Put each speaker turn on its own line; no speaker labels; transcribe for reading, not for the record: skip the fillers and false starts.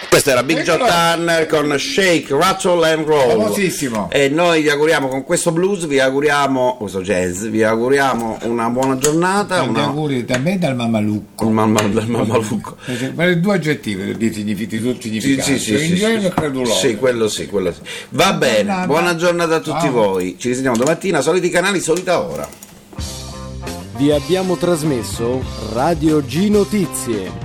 Questo era Big Joe Turner con Shake, Rattle and Roll.
Famosissimo.
E noi vi auguriamo con questo blues, vi auguriamo, questo jazz, vi auguriamo una buona giornata.
Tanti auguri da me e dal Mammalucco.
Dal Mammalucco.
Due aggettivi di significati.
Sì,
Ingenuo e creduloso.
sì, quello sì. Va bene, buona giornata a tutti voi. Ci risentiamo domattina, soliti canali, solita ora.
Vi abbiamo trasmesso Radio G Notizie.